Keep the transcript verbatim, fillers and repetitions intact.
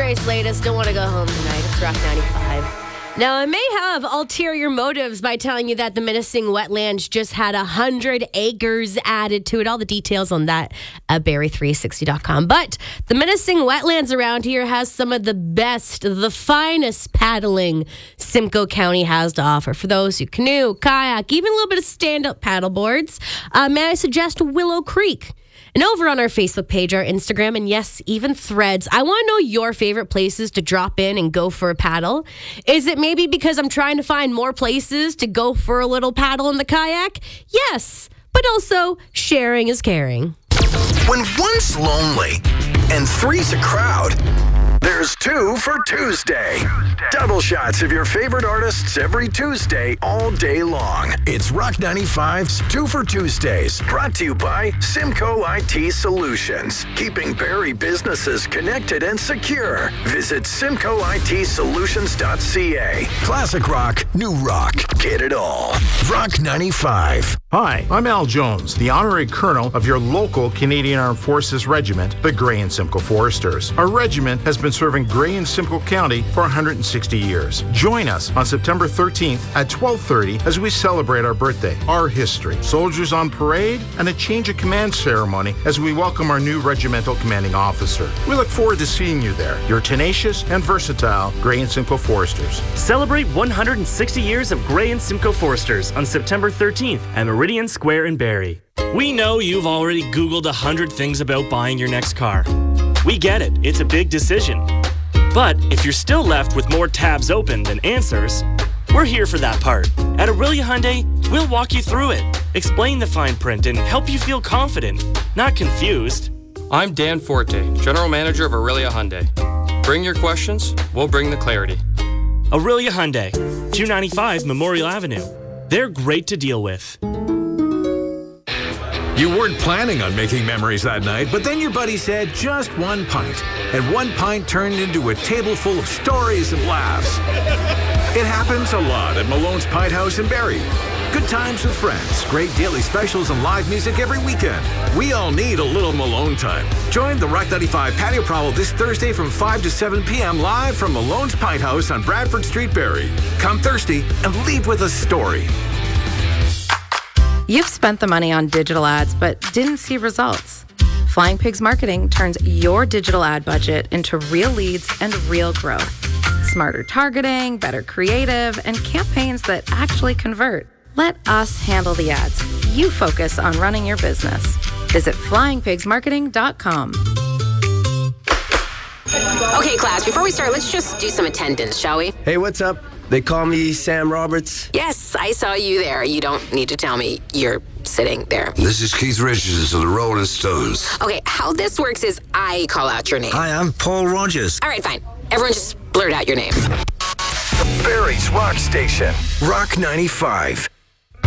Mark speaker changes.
Speaker 1: Barry's latest. Don't want to go home tonight. It's Rock ninety-five. Now, I may have ulterior motives by telling you that the menacing wetlands just had one hundred acres added to it. All the details on that at Barry three sixty dot com. But the menacing wetlands around here has some of the best, the finest paddling Simcoe County has to offer. For those who canoe, kayak, even a little bit of stand-up paddle boards, uh, may I suggest Willow Creek? And over on our Facebook page, our Instagram, and yes, even Threads, I want to know your favorite places to drop in and go for a paddle. Is it maybe because I'm trying to find more places to go for a little paddle in the kayak? Yes, but also sharing is caring.
Speaker 2: When one's lonely and three's a crowd, there's two for Tuesday. Double shots of your favorite artists every Tuesday, all day long. It's Rock ninety-five's Two for Tuesdays, brought to you by Simcoe I T Solutions, keeping Barry businesses connected and secure. Visit simcoe I T solutions dot c a. Classic rock, new rock, get it all. Rock ninety-five.
Speaker 3: Hi, I'm Al Jones, the honorary colonel of your local Canadian Armed Forces Regiment, the Grey and Simcoe Foresters. Our regiment has been serving Grey and Simcoe County for one hundred sixty years. Join us on September thirteenth at twelve thirty as we celebrate our birthday, our history, soldiers on parade, and a change of command ceremony as we welcome our new regimental commanding officer. We look forward to seeing you there. Your tenacious and versatile Grey and Simcoe Foresters.
Speaker 4: Celebrate one hundred sixty years of Grey and Simcoe Foresters on September thirteenth at Meridian Square in Barrie. We know you've already Googled a hundred things about buying your next car. We get it, it's a big decision. But if you're still left with more tabs open than answers, we're here for that part. At Aurelia Hyundai, we'll walk you through it, explain the fine print, and help you feel confident, not confused.
Speaker 5: I'm Dan Forte, General Manager of Aurelia Hyundai. Bring your questions, we'll bring the clarity.
Speaker 4: Aurelia Hyundai, two ninety-five Memorial Avenue. They're great to deal with.
Speaker 6: You weren't planning on making memories that night, but then your buddy said just one pint. And one pint turned into a table full of stories and laughs. It happens a lot at Malone's Pint House in Barrie. Good times with friends, great daily specials, and live music every weekend. We all need a little Malone time. Join the Rock ninety-five Patio Prowl this Thursday from five to seven p.m. live from Malone's Pint House on Bradford Street, Barrie. Come thirsty and leave with a story.
Speaker 7: You've spent the money on digital ads but didn't see results. Flying Pigs Marketing turns your digital ad budget into real leads and real growth. Smarter targeting, better creative, and campaigns that actually convert. Let us handle the ads. You focus on running your business. Visit flying pigs marketing dot com.
Speaker 8: Okay, class, before we start, let's just do some attendance, shall we?
Speaker 9: Hey, what's up? They call me Sam Roberts.
Speaker 8: Yes, I saw you there. You don't need to tell me you're sitting there.
Speaker 10: This is Keith Richards of the Rolling Stones.
Speaker 8: Okay, how this works is I call out your name.
Speaker 10: Hi, I'm Paul Rogers.
Speaker 8: All right, fine. Everyone just blurt out your name.
Speaker 2: Barry's Rock Station, Rock ninety-five.